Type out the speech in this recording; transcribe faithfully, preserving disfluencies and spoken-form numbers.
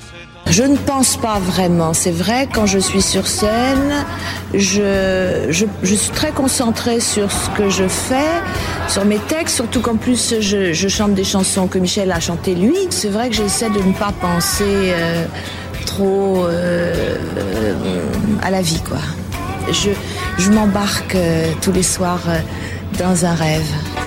Je ne pense pas vraiment. C'est vrai, quand je suis sur scène, je, je, je suis très concentrée sur ce que je fais, sur mes textes, surtout qu'en plus je, je chante des chansons que Michel a chantées lui. C'est vrai que j'essaie de ne pas penser euh, trop euh, euh, à la vie, quoi. Je, je m'embarque euh, tous les soirs euh, dans un rêve.